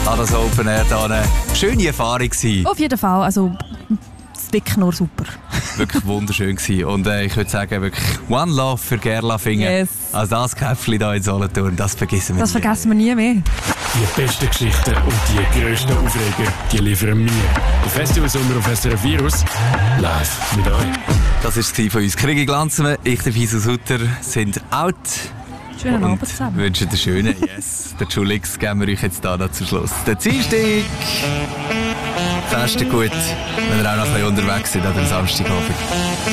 an das Open Air hier. Eine schöne Erfahrung gewesen. Auf jeden Fall, also das Dick nur super. Wirklich wunderschön gewesen. Und ich würde sagen, wirklich One Love für Gerlafingen. Yes. Also das Köpfchen hier in Solothurn, das vergessen wir Das nie. vergessen wir nie mehr. Die besten Geschichten und die grössten Aufreger, die liefern wir. Der Festival Sommer auf SRF Virus. Live mit euch. Das war es von uns. Kriege Glanzmann, ich, der Fiso Sutter, sind out. Schönen Und Abend zusammen. wünschen einen schönen, yes. Der Julix geben wir euch jetzt hier noch zum Schluss. Der Dienstag. Festen gut, wenn ihr auch noch ein bisschen unterwegs seid an dem Samstagabend.